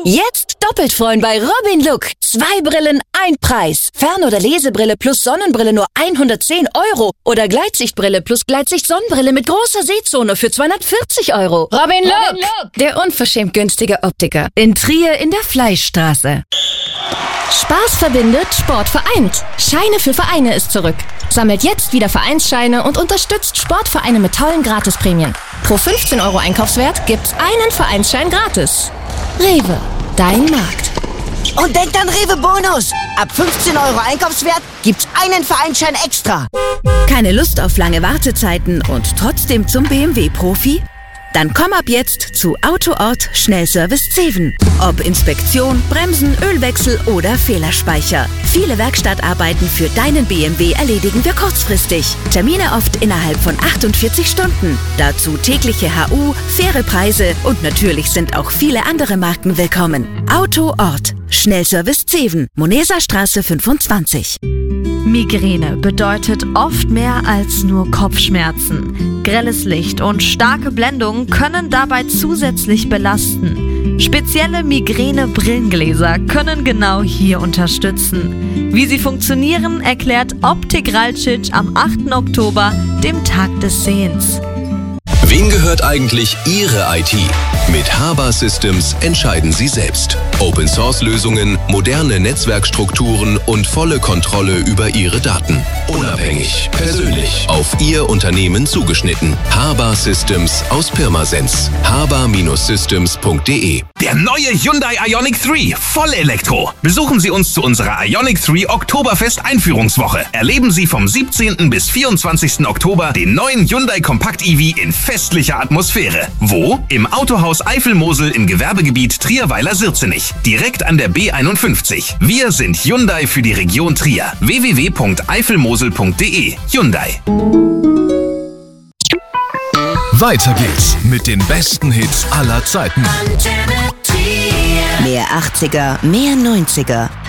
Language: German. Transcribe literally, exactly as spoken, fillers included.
Jetzt doppelt freuen bei Robin Look. Zwei Brillen, ein Preis. Fern- oder Lesebrille plus Sonnenbrille nur hundertzehn Euro. Oder Gleitsichtbrille plus Gleitsicht-Sonnenbrille mit großer Sehzone für zweihundertvierzig Euro. Robin Look, Robin Look, der unverschämt günstige Optiker. In Trier in der Fleischstraße. Spaß verbindet, Sport vereint. Scheine für Vereine ist zurück. Sammelt jetzt wieder Vereinsscheine und unterstützt Sportvereine mit tollen Gratisprämien. Pro fünfzehn Euro Einkaufswert gibt's einen Vereinsschein gratis. Rewe, dein Markt. Und denkt an Rewe Bonus. Ab fünfzehn Euro Einkaufswert gibt's einen Vereinsschein extra. Keine Lust auf lange Wartezeiten und trotzdem zum B M W-Profi? Dann komm ab jetzt zu Autoort Schnellservice Zeven. Ob Inspektion, Bremsen, Ölwechsel oder Fehlerspeicher. Viele Werkstattarbeiten für deinen B M W erledigen wir kurzfristig. Termine oft innerhalb von achtundvierzig Stunden. Dazu tägliche H U, faire Preise und natürlich sind auch viele andere Marken willkommen. Autoort Schnellservice Zeven, Moneserstraße fünfundzwanzig. Migräne bedeutet oft mehr als nur Kopfschmerzen. Grelles Licht und starke Blendungen können dabei zusätzlich belasten. Spezielle Migräne-Brillengläser können genau hier unterstützen. Wie sie funktionieren, erklärt Optik Ralcic am achten Oktober, dem Tag des Sehens. Wem gehört eigentlich Ihre I T? Mit Haber Systems entscheiden Sie selbst. Open-Source-Lösungen, moderne Netzwerkstrukturen und volle Kontrolle über Ihre Daten. Unabhängig, persönlich, auf Ihr Unternehmen zugeschnitten. Haber Systems aus Pirmasens. haber Systems punkt de. Der neue Hyundai Ioniq drei, Vollelektro. Besuchen Sie uns zu unserer Ioniq drei Oktoberfest Einführungswoche. Erleben Sie vom siebzehnten bis vierundzwanzigsten Oktober den neuen Hyundai Kompakt E V in festlicher Atmosphäre. Wo? Im Autohaus Eifel-Mosel im Gewerbegebiet Trierweiler-Sirzenich. Direkt an der B einundfünfzig. Wir sind Hyundai für die Region Trier. w w w punkt eifelmosel punkt de. Hyundai. Weiter geht's mit den besten Hits aller Zeiten. Mehr achtziger, mehr neunziger.